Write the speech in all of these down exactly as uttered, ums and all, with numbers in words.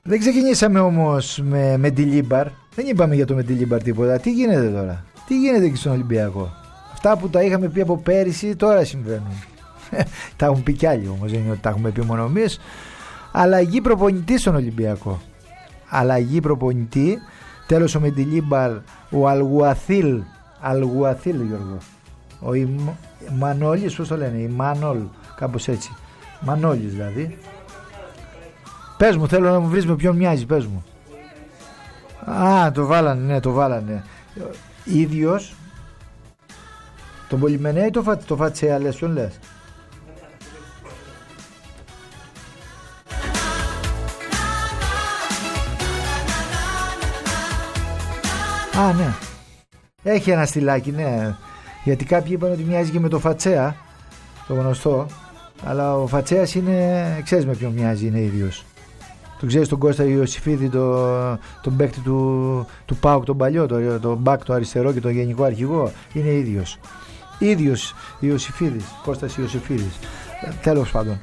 Δεν ξεκινήσαμε όμως με Μεντιλίμπαρ. Δεν είπαμε για το Μεντιλίμπαρ τίποτα. Τι γίνεται τώρα? Τι γίνεται εκεί στον Ολυμπιακό? Αυτά που τα είχαμε πει από πέρυσι τώρα συμβαίνουν. Τα έχουν πει κι άλλοι όμως, δεν είναι ότι τα έχουμε πει μόνο εμείς. Αλλαγή προπονητή στον Ολυμπιακό. Αλλαγή προπονητή. Τέλος ο Μεντιλίμπαρ, ο Αλγουαθίλ. Αλγουαθίλ, Γιώργο. Ο Ιμ... Μανώλης, πώς το λένε, η Μανόλ, κάπως έτσι. Μανώλης δηλαδή. Πες μου, θέλω να μου βρεις με ποιον μοιάζει, πες μου. Α, το βάλανε, ναι, το βάλανε. Ίδιος. Τον Πολυμενέα ή το, φα... το Φατσέα, λες, ποιον λες? Α, ναι. Έχει ένα στυλάκι, ναι. Γιατί κάποιοι είπαν ότι μοιάζει και με το Φατσέα, το γνωστό. Αλλά ο Φατσέας είναι, ξέρεις με ποιον μοιάζει, είναι ίδιος. Τον ξέρεις τον Κώστα Ιωσήφιδη, το, τον παίκτη του, του ΠΑΟΚ, τον παλιό, τον το μπακ, το αριστερό και τον γενικό αρχηγό. Είναι ίδιος. Ίδιος Ιωσήφιδης, Κώστας Ιωσήφιδης. Τέλος πάντων.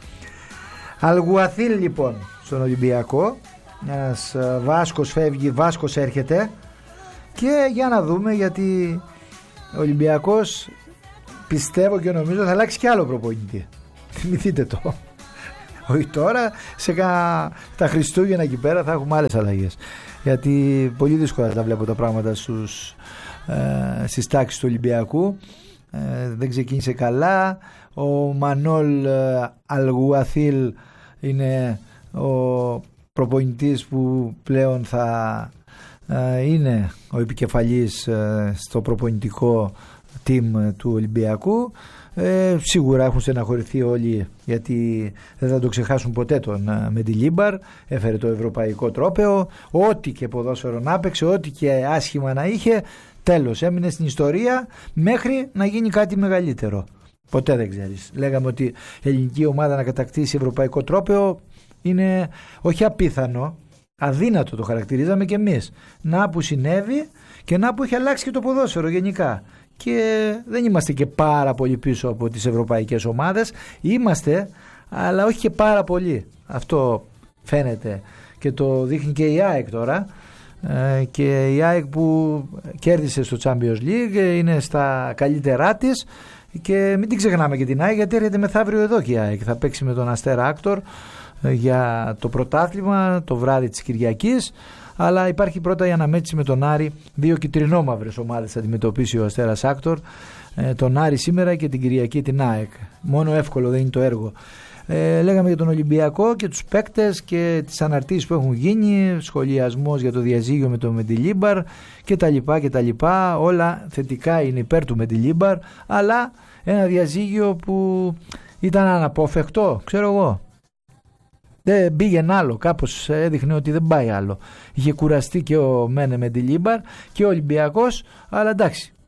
Αλγουαθίλ λοιπόν στον Ολυμπιακό. Ένας Βάσκος φεύγει, Βάσκος έρχεται. Και για να δούμε, γιατί ο Ολυμπιακός πιστεύω και νομίζω θα αλλάξει κι άλλο προπονητή. Θυμηθείτε το. Όχι τώρα, σε κα... τα Χριστούγεννα εκεί πέρα θα έχουμε άλλες αλλαγές. Γιατί πολύ δύσκολα τα βλέπω τα πράγματα στους, ε, στις τάξεις του Ολυμπιακού. Ε, δεν ξεκίνησε καλά. Ο Μανόλ ε, Αλγουαθίλ είναι ο προπονητής που πλέον θα ε, είναι ο επικεφαλής ε, στο προπονητικό team του Ολυμπιακού. Ε, σίγουρα έχουν στεναχωρηθεί όλοι, γιατί δεν θα το ξεχάσουν ποτέ τον Μεντιλίμπαρ. Έφερε το ευρωπαϊκό τρόπαιο, ό,τι και ποδόσφαιρο να έπαιξε, ό,τι και άσχημα να είχε, τέλος, έμεινε στην ιστορία μέχρι να γίνει κάτι μεγαλύτερο. Ποτέ δεν ξέρεις. Λέγαμε ότι η ελληνική ομάδα να κατακτήσει ευρωπαϊκό τρόπαιο είναι όχι απίθανο, αδύνατο το χαρακτηρίζαμε και εμείς. Να που συνέβη και να που έχει αλλάξει και το ποδόσφαιρο γενικά. Και δεν είμαστε και πάρα πολύ πίσω από τις ευρωπαϊκές ομάδες. Είμαστε, αλλά όχι και πάρα πολύ. Αυτό φαίνεται και το δείχνει και η ΑΕΚ τώρα. Ε, και η ΑΕΚ που κέρδισε στο Champions League, είναι στα καλύτερά της. Και μην την ξεχνάμε και την ΑΕΚ, γιατί έρχεται μεθαύριο εδώ και η ΑΕΚ. Θα παίξει με τον Αστέρα Άκτορ για το πρωτάθλημα το βράδυ της Κυριακής. Αλλά υπάρχει πρώτα η αναμέτρηση με τον Άρη. Δύο κυτρινόμαυρες ομάδες θα αντιμετωπίσει ο Αστέρας Άκτορ. Ε, τον Άρη σήμερα και την Κυριακή την ΑΕΚ. Μόνο εύκολο δεν είναι το έργο. Ε, λέγαμε για τον Ολυμπιακό και τους παίκτες και τις αναρτήσεις που έχουν γίνει. Σχολιασμός για το διαζύγιο με τον Μεντιλίμπαρ και τα λοιπά και τα λοιπά. Όλα θετικά είναι υπέρ του Μεντιλίμπαρ. Αλλά ένα διαζύγιο που ήταν αναπόφευκτο, ξέρω εγώ. Δεν πήγαινε άλλο, κάπως έδειχνε ότι δεν πάει άλλο. Είχε κουραστεί και ο Μένε Μεντιλίμπαρ και ο Ολυμπιακός, αλλά εντάξει,